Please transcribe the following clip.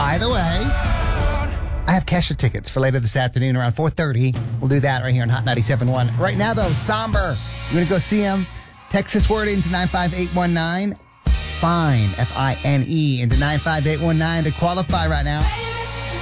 By the way, I have Kesha tickets for later this afternoon around 4:30. We'll do that right here on Hot 97.1. Right now, though, Somber. You want to go see him? Text this word into 95819. Fine, F-I-N-E, into 95819 to qualify right now.